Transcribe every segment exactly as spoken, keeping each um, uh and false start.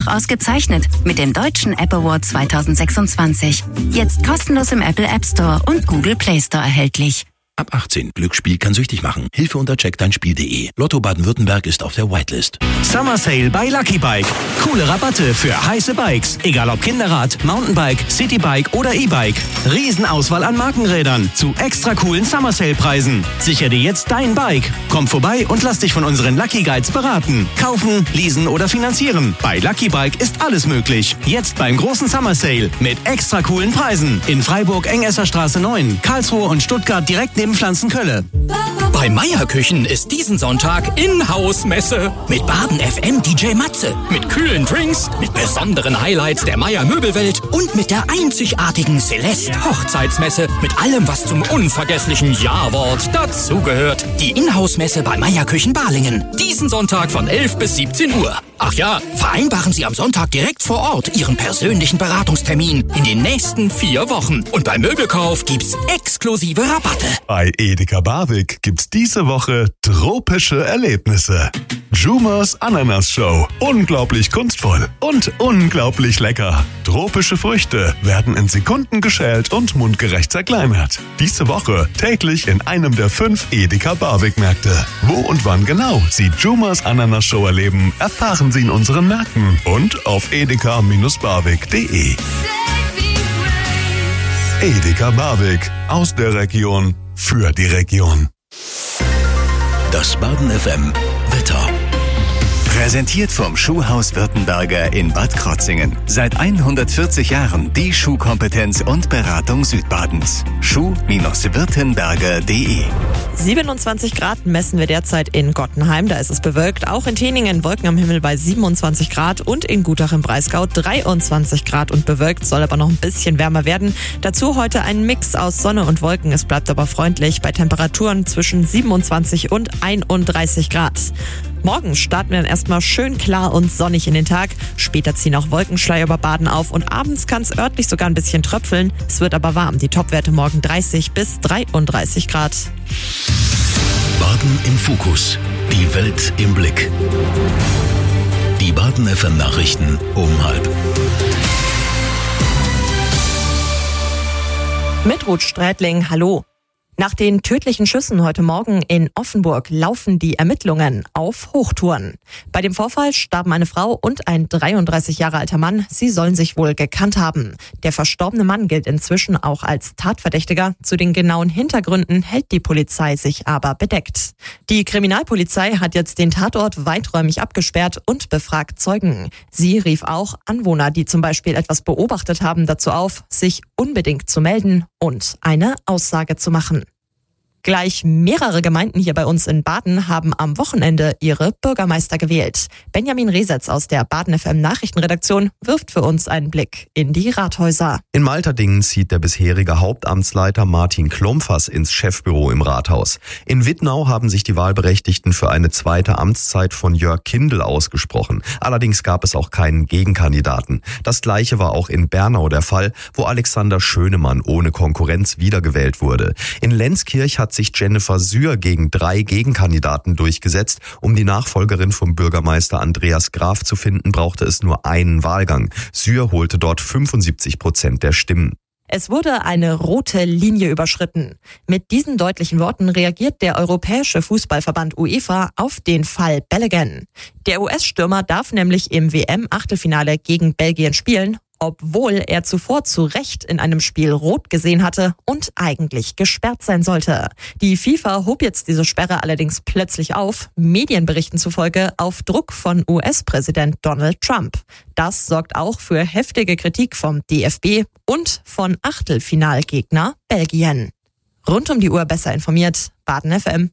ausgezeichnet mit dem Deutschen App Award zweitausendsechsundzwanzig. Jetzt kostenlos im Apple App Store und Google Play Store erhältlich. Ab achtzehn. Glücksspiel kann süchtig machen. Hilfe unter check dein spiel punkt de. Lotto Baden-Württemberg ist auf der Whitelist. Summer Sale bei Lucky Bike. Coole Rabatte für heiße Bikes. Egal ob Kinderrad, Mountainbike, Citybike oder E-Bike. Riesenauswahl an Markenrädern zu extra coolen Summer Sale Preisen. Sichere dir jetzt dein Bike. Komm vorbei und lass dich von unseren Lucky Guides beraten. Kaufen, leasen oder finanzieren. Bei Lucky Bike ist alles möglich. Jetzt beim großen Summer Sale mit extra coolen Preisen. In Freiburg, Engesser Straße neun, Karlsruhe und Stuttgart direkt neben Pflanzenkölle. Bei Meier Küchen ist diesen Sonntag Inhouse-Messe mit Baden F M D J Matze, mit kühlen Drinks, mit besonderen Highlights der Meier Möbelwelt und mit der einzigartigen Celeste Hochzeitsmesse mit allem, was zum unvergesslichen Ja-Wort dazugehört. Die Inhouse-Messe bei Meier Küchen Balingen. Diesen Sonntag von elf bis siebzehn Uhr. Ach ja, vereinbaren Sie am Sonntag direkt vor Ort Ihren persönlichen Beratungstermin in den nächsten vier Wochen. Und beim Möbelkauf gibt's exklusive Rabatte. Bei Edeka Barwig gibt's diese Woche tropische Erlebnisse. Jumers Ananas Show. Unglaublich kunstvoll und unglaublich lecker. Tropische Früchte werden in Sekunden geschält und mundgerecht zerkleinert. Diese Woche täglich in einem der fünf Edeka Barwig Märkte. Wo und wann genau Sie Jumers Ananas Show erleben, erfahren Sie in unseren Märkten und auf edeka Barwig punkt de. Edeka Barwig. Aus der Region. Für die Region. Das Baden F M Wetter. Präsentiert vom Schuhhaus Württemberger in Bad Krotzingen. Seit hundertvierzig Jahren die Schuhkompetenz und Beratung Südbadens. schuh Württemberger punkt de. siebenundzwanzig Grad messen wir derzeit in Gottenheim. Da ist es bewölkt. Auch in Teningen Wolken am Himmel bei siebenundzwanzig Grad und in Gutach im Breisgau dreiundzwanzig Grad und bewölkt. Soll aber noch ein bisschen wärmer werden. Dazu heute ein Mix aus Sonne und Wolken. Es bleibt aber freundlich bei Temperaturen zwischen siebenundzwanzig und einunddreißig Grad. Morgen starten wir dann erstmal schön klar und sonnig in den Tag. Später ziehen auch Wolkenschleier über Baden auf und abends kann es örtlich sogar ein bisschen tröpfeln. Es wird aber warm. Die Topwerte morgen dreißig bis dreiunddreißig Grad. Baden im Fokus. Die Welt im Blick. Die Baden F M Nachrichten um halb. Mit Ruth Strätling, hallo. Nach den tödlichen Schüssen heute Morgen in Offenburg laufen die Ermittlungen auf Hochtouren. Bei dem Vorfall starben eine Frau und ein dreiunddreißig Jahre alter Mann. Sie sollen sich wohl gekannt haben. Der verstorbene Mann gilt inzwischen auch als Tatverdächtiger. Zu den genauen Hintergründen hält die Polizei sich aber bedeckt. Die Kriminalpolizei hat jetzt den Tatort weiträumig abgesperrt und befragt Zeugen. Sie rief auch Anwohner, die zum Beispiel etwas beobachtet haben, dazu auf, sich unbedingt zu melden und eine Aussage zu machen. Gleich mehrere Gemeinden hier bei uns in Baden haben am Wochenende ihre Bürgermeister gewählt. Benjamin Resetz aus der Baden F M Nachrichtenredaktion wirft für uns einen Blick in die Rathäuser. In Malterdingen zieht der bisherige Hauptamtsleiter Martin Klompfers ins Chefbüro im Rathaus. In Wittnau haben sich die Wahlberechtigten für eine zweite Amtszeit von Jörg Kindl ausgesprochen. Allerdings gab es auch keinen Gegenkandidaten. Das Gleiche war auch in Bernau der Fall, wo Alexander Schönemann ohne Konkurrenz wiedergewählt wurde. In Lenzkirch hat sich Jennifer Sühr gegen drei Gegenkandidaten durchgesetzt. Um die Nachfolgerin vom Bürgermeister Andreas Graf zu finden, brauchte es nur einen Wahlgang. Sühr holte dort fünfundsiebzig Prozent der Stimmen. Es wurde eine rote Linie überschritten. Mit diesen deutlichen Worten reagiert der Europäische Fußballverband UEFA auf den Fall Balogun. Der U S-Stürmer darf nämlich im W M-Achtelfinale gegen Belgien spielen, obwohl er zuvor zu Recht in einem Spiel rot gesehen hatte und eigentlich gesperrt sein sollte. Die FIFA hob jetzt diese Sperre allerdings plötzlich auf, Medienberichten zufolge auf Druck von U S-Präsident Donald Trump. Das sorgt auch für heftige Kritik vom D F B und von Achtelfinalgegner Belgien. Rund um die Uhr besser informiert, Baden F M.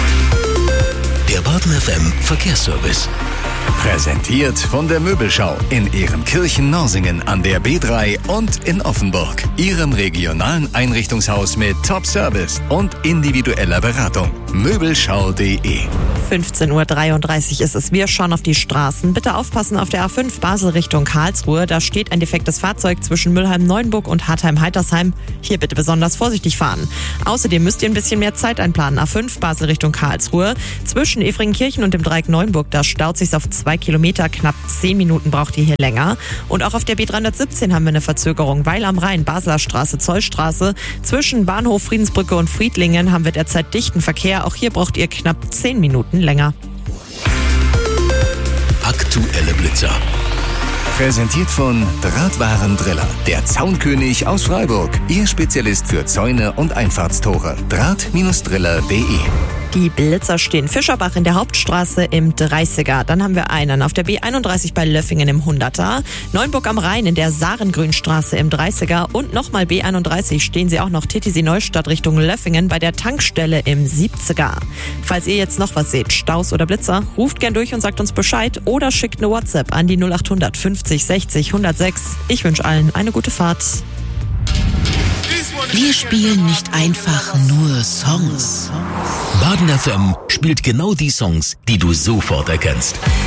Der Baden F M Verkehrsservice. Präsentiert von der Möbelschau in Ehrenkirchen-Norsingen an der B drei und in Offenburg. Ihrem regionalen Einrichtungshaus mit Top-Service und individueller Beratung. möbelschau punkt de. fünfzehn Uhr dreiunddreißig ist es. Wir schauen auf die Straßen. Bitte aufpassen auf der A fünf Basel Richtung Karlsruhe. Da steht ein defektes Fahrzeug zwischen Mülheim-Neuenburg und Hartheim-Heitersheim. Hier bitte besonders vorsichtig fahren. Außerdem müsst ihr ein bisschen mehr Zeit einplanen. A fünf Basel Richtung Karlsruhe. Zwischen Efringkirchen und dem Dreieck Neuenburg, da staut sich auf zwei Kilometer. Knapp zehn Minuten braucht ihr hier länger. Und auch auf der B dreihundertsiebzehn haben wir eine Verzögerung. Weil am Rhein, Basler Straße, Zollstraße. Zwischen Bahnhof Friedensbrücke und Friedlingen haben wir derzeit dichten Verkehr. Auch hier braucht ihr knapp zehn Minuten länger. Aktuelle Blitzer. Präsentiert von Drahtwarendriller, der Zaunkönig aus Freiburg. Ihr Spezialist für Zäune und Einfahrtstore. Draht Driller punkt de. Die Blitzer stehen Fischerbach in der Hauptstraße im dreißiger. Dann haben wir einen auf der B einunddreißig bei Löffingen im hunderter. Neuenburg am Rhein in der Sarengrünstraße im dreißiger. Und nochmal B einunddreißig stehen sie auch noch Titisee Neustadt Richtung Löffingen bei der Tankstelle im siebziger. Falls ihr jetzt noch was seht, Staus oder Blitzer, ruft gern durch und sagt uns Bescheid oder schickt eine WhatsApp an die null acht hundert fünfzig sechzig hundertsechs. Ich wünsche allen eine gute Fahrt. Wir spielen nicht einfach nur Songs. Baden F M spielt genau die Songs, die du sofort erkennst.